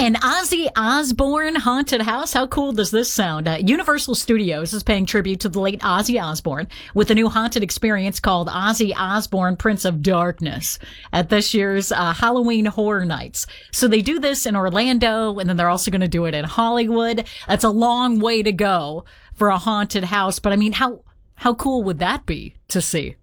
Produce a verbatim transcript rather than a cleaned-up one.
An Ozzy Osbourne haunted house? How cool does this sound? Uh, Universal Studios is paying tribute to the late Ozzy Osbourne with a new haunted experience called Ozzy Osbourne Prince of Darkness at this year's uh, Halloween Horror Nights. So they do this in Orlando, and then they're also going to do it in Hollywood. That's a long way to go for a haunted house, but I mean, how how cool would that be to see?